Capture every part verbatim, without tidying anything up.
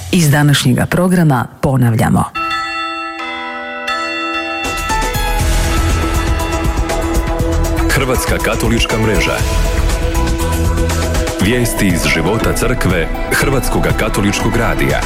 Iz današnjega programa ponavljamo. Hrvatska katolička mreža. Vijesti iz života crkve Hrvatskog katoličkog radija.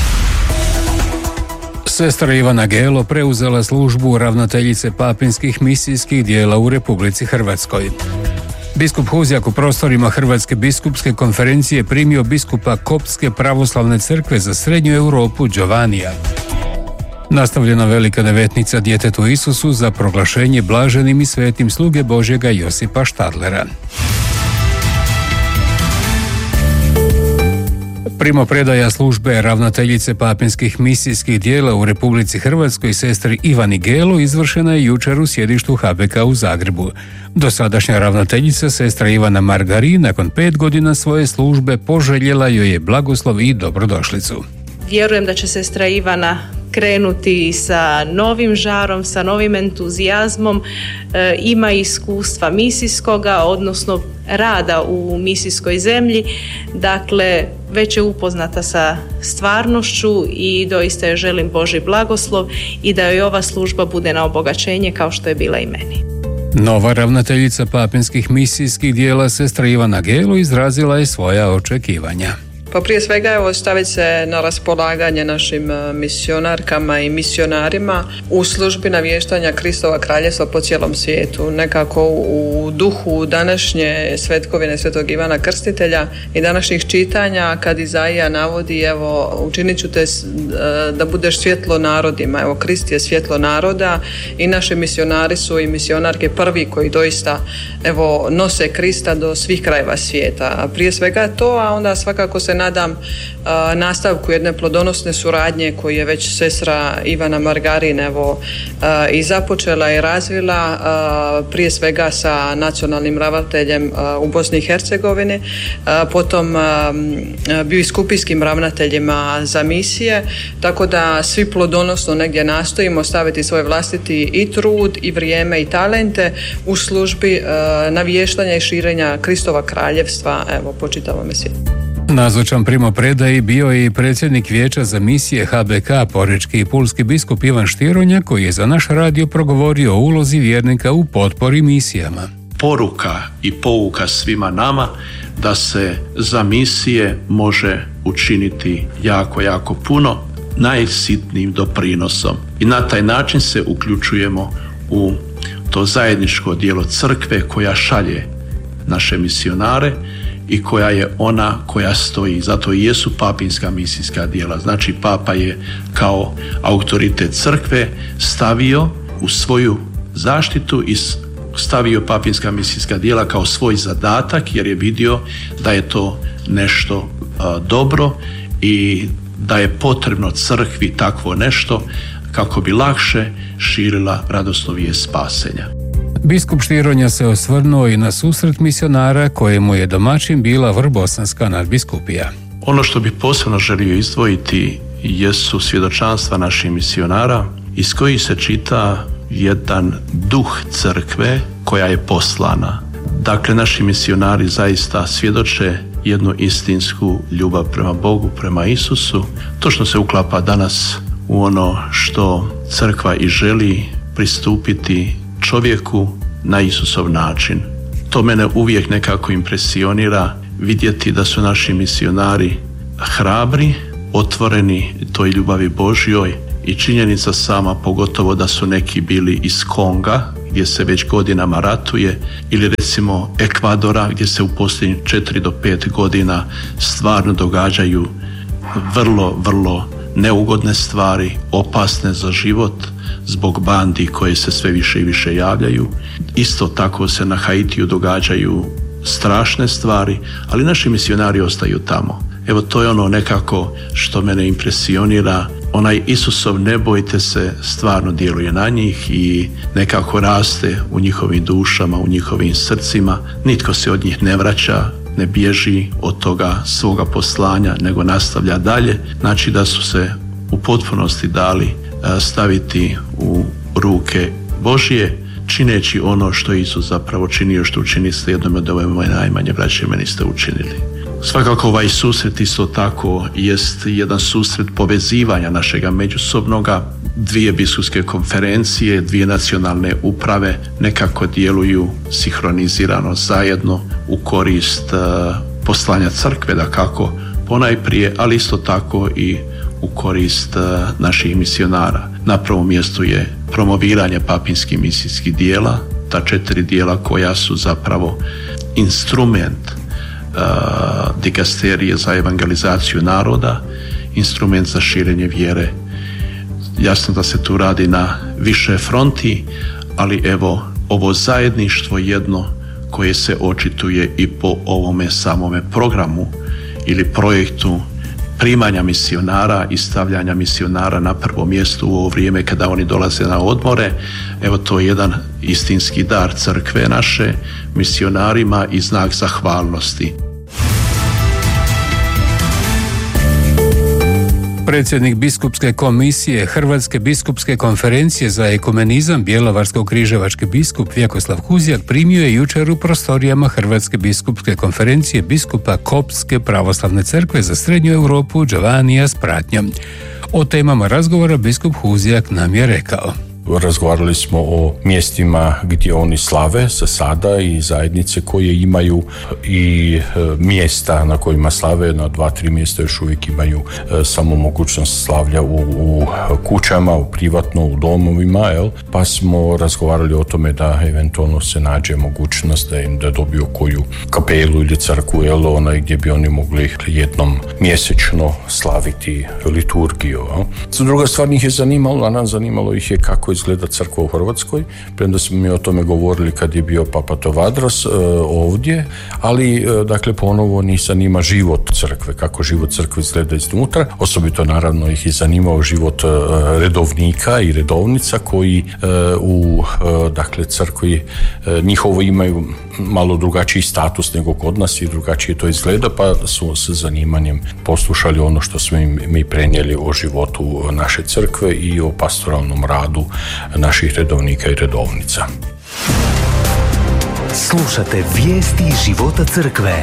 Sestra Ivana Gelo preuzela službu ravnateljice papinskih misijskih dijela u Republici Hrvatskoj. Biskup Huzjak u prostorima Hrvatske biskupske konferencije primio biskupa Koptske pravoslavne crkve za Srednju Europu Giovanija. Nastavljena velika devetnica djetetu Isusu za proglašenje blaženim i svetim sluge Božjega Josipa Štadlera. Primopredaja službe ravnateljice papinskih misijskih dijela u Republici Hrvatskoj sestri Ivani Gelo izvršena je jučer u sjedištu H B K u Zagrebu. Dosadašnja ravnateljica sestra Ivana Margari nakon pet godina svoje službe poželjela joj je blagoslov i dobrodošlicu. Vjerujem da će sestra Ivana krenuti sa novim žarom, sa novim entuzijazmom, e, ima iskustva misijskoga, odnosno rada u misijskoj zemlji, dakle već je upoznata sa stvarnošću i doista joj želim Božji blagoslov i da joj ova služba bude na obogaćenje kao što je bila i meni. Nova ravnateljica papinskih misijskih dijela sestra Ivana Gelo izrazila je svoja očekivanja. Pa prije svega evo staviti se na raspolaganje našim misionarkama i misionarima u službi navještanja Kristova kraljevstva po cijelom svijetu. Nekako u duhu današnje svetkovine Svetog Ivana Krstitelja i današnjih čitanja kad Izaija navodi evo učinit ću te da budeš svjetlo narodima. Evo Krist je svjetlo naroda i naši misionari su i misionarke prvi koji doista evo nose Krista do svih krajeva svijeta. A prije svega to, a onda svakako se nadam uh, nastavku jedne plodonosne suradnje koju je već sestra Ivana Margarin evo uh, i započela i razvila uh, prije svega sa nacionalnim ravnateljem uh, u Bosni i Hercegovini, uh, potom uh, biskupijskim ravnateljima za misije, tako da svi plodonosno negdje nastojimo staviti svoj vlastiti i trud i vrijeme i talente u službi uh, navještanja i širenja Kristova kraljevstva evo po čitavome svijetu. Nazočan primopredaji bio je i predsjednik Vijeća za misije H B K, porečki i pulski biskup Ivan Štironja, koji je za naš radio progovorio o ulozi vjernika u potpori misijama. Poruka i pouka svima nama da se za misije može učiniti jako, jako puno, najsitnijim doprinosom. I na taj način se uključujemo u to zajedničko djelo crkve koja šalje naše misionare i koja je ona koja stoji. Zato i jesu papinska misijska djela. Znači papa je kao autoritet crkve stavio u svoju zaštitu i stavio papinska misijska djela kao svoj zadatak jer je vidio da je to nešto a, dobro i da je potrebno crkvi takvo nešto kako bi lakše širila radosnu vijest spasenja. Biskup Štironja se osvrnuo i na susret misionara kojemu je domaćin bila Vrbosanska nadbiskupija. Ono što bih posebno želio izdvojiti jesu svjedočanstva naših misionara iz kojih se čita jedan duh crkve koja je poslana. Dakle, naši misionari zaista svjedoče jednu istinsku ljubav prema Bogu, prema Isusu. To što se uklapa danas u ono što crkva i želi pristupiti čovjeku na Isusov način. To mene uvijek nekako impresionira vidjeti da su naši misionari hrabri, otvoreni toj ljubavi Božjoj i činjenica sama, pogotovo da su neki bili iz Konga gdje se već godinama ratuje ili recimo Ekvadora gdje se u posljednjih četiri do pet godina stvarno događaju vrlo, vrlo neugodne stvari, opasne za život zbog bandi koje se sve više i više javljaju. Isto tako se na Haitiju događaju strašne stvari, ali naši misionari ostaju tamo. Evo to je ono nekako što mene impresionira. Onaj Isusov ne bojte se stvarno djeluje na njih i nekako raste u njihovim dušama, u njihovim srcima. Nitko se od njih ne vraća, ne bježi od toga svoga poslanja, nego nastavlja dalje. Znači da su se u potpunosti dali staviti u ruke Božje, čineći ono što Isus zapravo činio, što učiniste jednom od ove moje najmanje braće, meni ste učinili. Svakako ovaj susret isto tako jest jedan susret povezivanja našega međusobnoga. Dvije biskupske konferencije, dvije nacionalne uprave nekako djeluju sinhronizirano zajedno u korist uh, poslanja crkve, da kako ponajprije, ali isto tako i u korist uh, naših misionara. Na prvom mjestu je promoviranje papinskih misijskih dijela, ta četiri dijela koja su zapravo instrument uh, dikasterije za evangelizaciju naroda, instrument za širenje vjere. Jasno da se tu radi na više fronti, ali evo ovo zajedništvo jedno koje se očituje i po ovome samome programu ili projektu primanja misionara i stavljanja misionara na prvo mjesto u ovo vrijeme kada oni dolaze na odmore. Evo to je jedan istinski dar crkve naše misionarima i znak zahvalnosti. Predsjednik biskupske komisije Hrvatske biskupske konferencije za ekumenizam bjelovarsko-križevački biskup Vjekoslav Huzjak primio je jučer u prostorijama Hrvatske biskupske konferencije biskupa Koptske pravoslavne crkve za srednju Europu Giovannija s pratnjom. O temama razgovora biskup Huzjak nam je rekao. Razgovarali smo o mjestima gdje oni slave za sada i zajednice koje imaju i e, mjesta na kojima slave, na dva, tri mjesta još uvijek imaju e, samo mogućnost slavlja u, u kućama, u privatno, u domovima, jel? Pa smo razgovarali o tome da eventualno se nađe mogućnost da im da dobiju koju kapelu ili crkvu, jel? Onaj gdje bi oni mogli jednom mjesečno slaviti liturgiju. Jel? Druga stvar njih je zanimalo, a nas zanimalo ih je kako izgleda crkva u Hrvatskoj, premda smo mi o tome govorili kad je bio Papa Tovadros e, ovdje, ali e, dakle ponovo njih zanima život crkve, kako život crkve izgleda iznutra, osobito naravno ih je zanimao život e, redovnika i redovnica koji e, u e, dakle crkvi e, njihovo imaju malo drugačiji status nego kod nas i drugačije to izgleda, pa su sa zanimanjem poslušali ono što smo im mi prenijeli o životu naše crkve i o pastoralnom radu naših redovnika i redovnica. Slušate vijesti života crkve.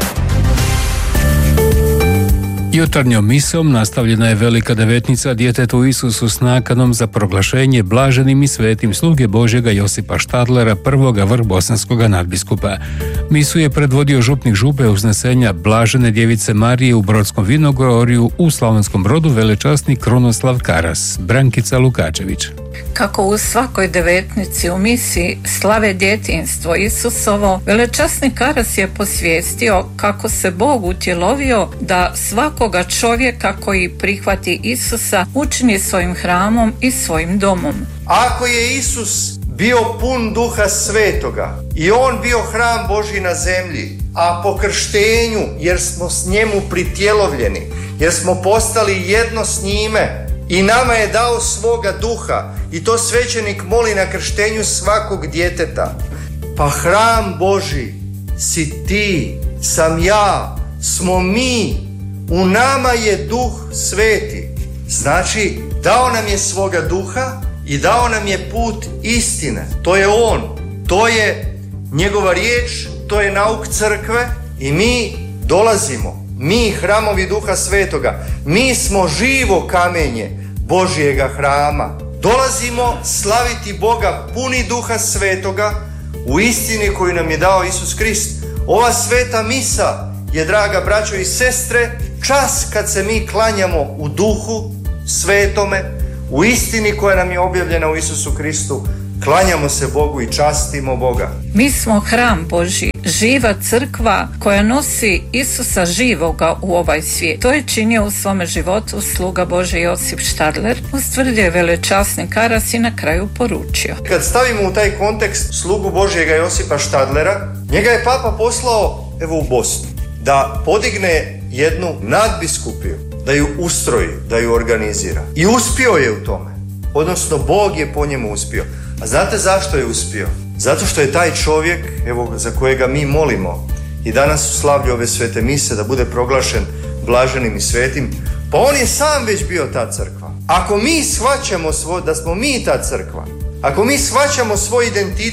Jutarnjom misom nastavljena je velika devetnica djetetu Isusu s nakanom za proglašenje blaženim i svetim sluge Božjega Josipa Štadlera, prvoga vrhbosanskoga nadbiskupa. Misu je predvodio župnik župe uznesenja Blažene djevice Marije u Brodskom Vinogorju u Slavonskom Brodu velečasni Krunoslav Karas. Brankica Lukačević. Kako u svakoj devetnici u misi slave djetinjstvo Isusovo, velečasni Karas je posvijestio kako se Bog utjelovio da svakoga čovjeka koji prihvati Isusa učini svojim hramom i svojim domom. Ako je Isus bio pun Duha Svetoga i on bio hram Božji na zemlji, a po krštenju, jer smo s njemu pritjelovljeni, jer smo postali jedno s njime, i nama je dao svoga duha, i to svećenik moli na krštenju svakog djeteta. Pa hram Božji si ti, sam ja, smo mi, u nama je Duh Sveti. Znači, dao nam je svoga duha i dao nam je put istine. To je on, to je njegova riječ, to je nauk crkve i mi dolazimo, mi hramovi Duha Svetoga, mi smo živo kamenje Božjega hrama. Dolazimo slaviti Boga puni Duha Svetoga u istini koju nam je dao Isus Krist. Ova sveta misa je, draga braćo i sestre, čas kad se mi klanjamo u Duhu Svetome, u istini koja nam je objavljena u Isusu Kristu. Klanjamo se Bogu i častimo Boga. Mi smo hram Božji, živa crkva koja nosi Isusa živoga u ovaj svijet. To je činio u svome životu sluga Božji Josip Štadler, ustvrdio je velečasni Karas i na kraju poručio. Kad stavimo u taj kontekst slugu Božjega Josipa Štadlera, njega je Papa poslao evo u Bosnu da podigne jednu nadbiskupiju, da ju ustroji, da ju organizira. I uspio je u tome. Odnosno, Bog je po njemu uspio. A znate zašto je uspio? Zato što je taj čovjek, evo, za kojega mi molimo i danas u slavlju ove svete mise da bude proglašen blaženim i svetim, pa on je sam već bio ta crkva. Ako mi shvaćamo svoj, da smo mi ta crkva, ako mi shvaćamo svoj identitet,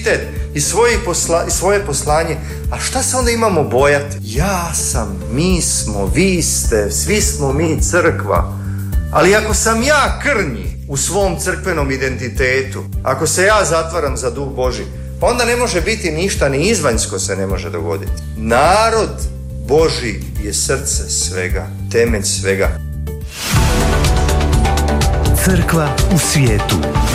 i svoje, posla, i svoje poslanje. A šta se onda imamo bojati? Ja sam, mi smo, vi ste, svi smo mi crkva. Ali ako sam ja krnji u svom crkvenom identitetu, ako se ja zatvaram za duh Božji, pa onda ne može biti ništa, ni izvanjsko se ne može dogoditi. Narod Božji je srce svega, temelj svega. Crkva u svijetu.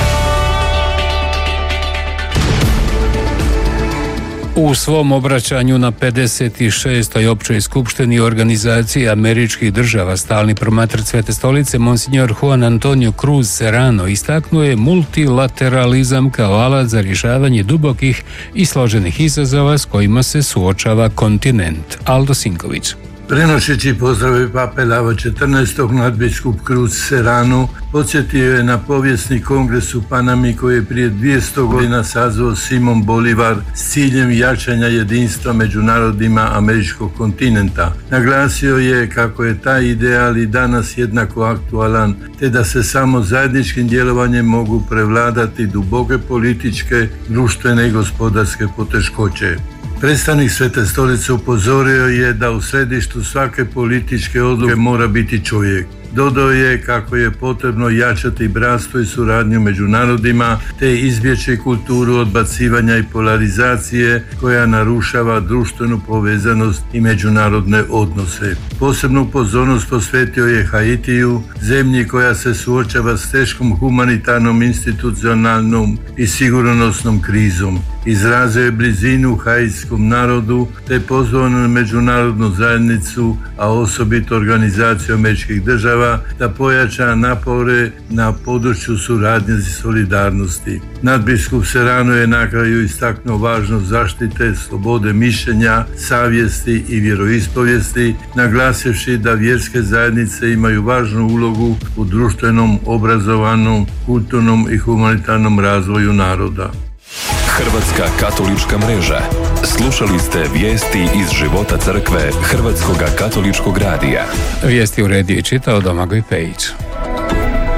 U svom obraćanju na pedeset šestoj općoj skupštini Organizacije američkih država stalni promatrač Svete stolice Monsignor Juan Antonio Cruz Serrano istaknuo je multilateralizam kao alat za rješavanje dubokih i složenih izazova s kojima se suočava kontinent. Aldo Sinković. Prenošeći pozdrave pape Lava četrnaestog nadbiskup Cruz Serrano podsjetio je na povijesni kongres u Panami koji je prije dvjesto godina sazvao Simon Bolivar s ciljem jačanja jedinstva među narodima američkog kontinenta. Naglasio je kako je taj ideal i danas jednako aktualan, te da se samo zajedničkim djelovanjem mogu prevladati duboke političke, društvene i gospodarske poteškoće. Predstavnik Svete stolice upozorio je da u središtu svake političke odluke mora biti čovjek. Dodao je kako je potrebno jačati bratstvo i suradnju među narodima te izbjeći kulturu odbacivanja i polarizacije koja narušava društvenu povezanost i međunarodne odnose. Posebnu pozornost posvetio je Haitiju, zemlji koja se suočava s teškom humanitarnom, institucionalnom i sigurnosnom krizom. Izrazio je blizinu haitskom narodu te pozvao na međunarodnu zajednicu, a osobito Organizaciju američkih država, da pojača napore na području suradnje i solidarnosti. Nadbiskup Serrano je na kraju istaknuo važnost zaštite slobode mišljenja, savjesti i vjeroispovijesti, naglasivši da vjerske zajednice imaju važnu ulogu u društvenom, obrazovanom, kulturnom i humanitarnom razvoju naroda. Hrvatska katolička mreža. Slušali ste vijesti iz života crkve Hrvatskoga katoličkog radija. Vijesti u rediji čitao Domagoj Pejić.